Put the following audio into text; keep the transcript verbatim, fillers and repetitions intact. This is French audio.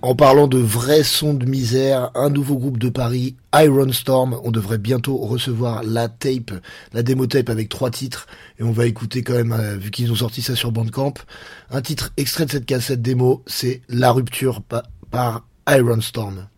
En parlant de vrais sons de misère, un nouveau groupe de Paris, Iron Storm, on devrait bientôt recevoir la tape, la démo tape avec trois titres, et on va écouter quand même, euh, vu qu'ils ont sorti ça sur Bandcamp, un titre extrait de cette cassette démo, c'est La Rupture pa- par Iron Storm.